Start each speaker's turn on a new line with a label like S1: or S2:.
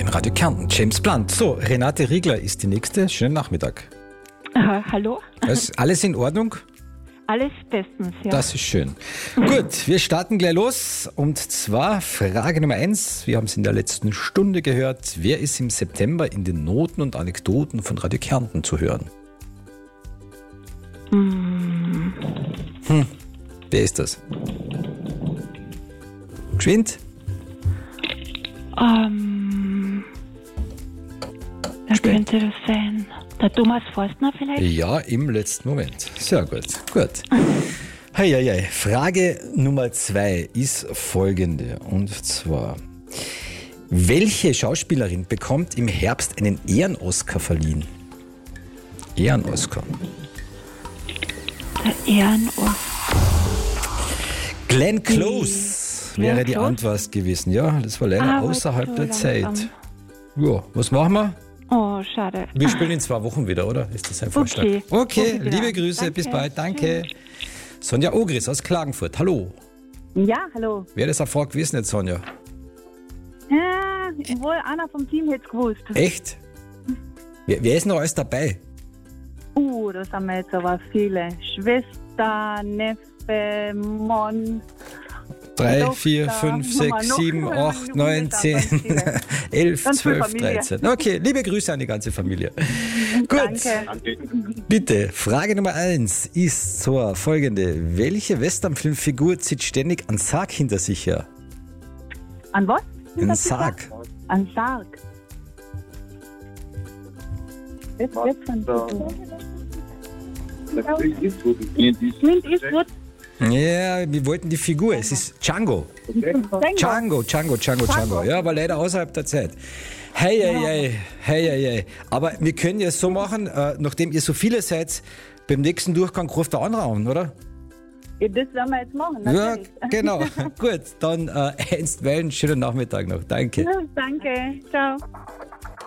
S1: Radio Kärnten, James Blunt. So, Renate Riegler ist die nächste. Schönen Nachmittag.
S2: Hallo?
S1: Alles in Ordnung?
S2: Alles bestens, ja.
S1: Das ist schön. Gut, wir starten gleich los. Und zwar Frage Nummer 1. Wir haben es in der letzten Stunde gehört. Wer ist im September in den Noten und Anekdoten von Radio Kärnten zu hören? Wer ist das? Geschwind?
S2: Wer könnte das sein? Der Thomas Forstner vielleicht?
S1: Ja, im letzten Moment. Sehr gut. Gut. Heieiei. Frage Nummer 2 ist folgende. Und zwar: Welche Schauspielerin bekommt im Herbst einen Ehren-Oscar verliehen? Ehren-Oscar.
S2: Der Ehren-Oscar.
S1: Glenn Close wäre die Antwort gewesen. Ja, das war leider außerhalb der Zeit. Ja, was machen wir?
S2: Oh, schade.
S1: Wir spielen in 2 Wochen wieder, oder? Ist das ein Vorschlag? Okay, liebe Grüße,
S2: Danke.
S1: bis bald, danke. Sonja Ogris aus Klagenfurt, hallo.
S3: Ja, hallo.
S1: Wäre das eine Frage gewesen jetzt, Sonja?
S3: Wohl einer vom Team hätte es gewusst.
S1: Echt? Wer ist noch alles dabei?
S3: Da sind wir jetzt aber viele. Schwester, Neffe, Mann.
S1: 3, 4, 5, 6, 7, 8, 9, 10, 11, 12, 13. Okay, liebe Grüße an die ganze Familie. Gut,
S3: Danke.
S1: bitte, Frage Nummer 1 ist so folgende. Welche Westernfilmfigur zieht ständig einen Sarg hinter sich her?
S3: An was?
S1: Einen Sarg.
S3: An Sarg. Clint Eastwood.
S1: Ja, wir wollten die Figur. Es ist Django. Django. Ja, aber leider außerhalb der Zeit. Hey. Aber wir können ja so machen, nachdem ihr so viele seid, beim nächsten Durchgang ruft der andere an, oder?
S3: Ja, das werden wir jetzt machen,
S1: Ja,
S3: natürlich.
S1: genau. Gut, dann einstweilen schönen Nachmittag noch. Danke.
S3: Danke. Ciao.